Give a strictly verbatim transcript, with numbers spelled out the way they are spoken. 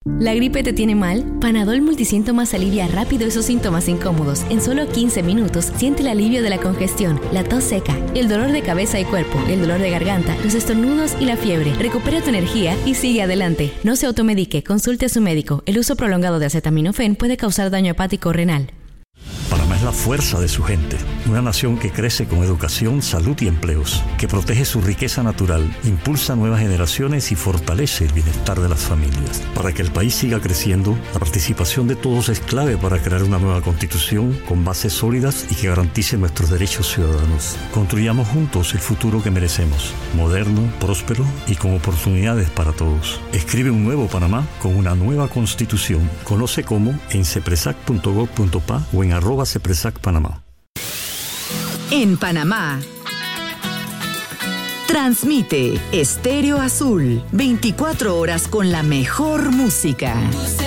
¿La gripe te tiene mal? Panadol Multisíntomas alivia rápido esos síntomas incómodos. En solo quince minutos siente el alivio de la congestión, la tos seca, el dolor de cabeza y cuerpo, el dolor de garganta, los estornudos y la fiebre. Recupera tu energía y sigue adelante. No se automedique, consulte a su médico. El uso prolongado de acetaminofén puede causar daño hepático o renal. Panamá es la fuerza de su gente, una nación que crece con educación, salud y empleos, que protege su riqueza natural, impulsa nuevas generaciones y fortalece el bienestar de las familias. Para que el país siga creciendo, la participación de todos es clave para crear una nueva constitución con bases sólidas y que garantice nuestros derechos ciudadanos. Construyamos juntos el futuro que merecemos, moderno, próspero y con oportunidades para todos. Escribe un nuevo Panamá con una nueva constitución. Conoce cómo en cepresac punto gov punto pa o en arroba cepresac Panamá. En Panamá, transmite Estéreo Azul, veinticuatro horas con la mejor música.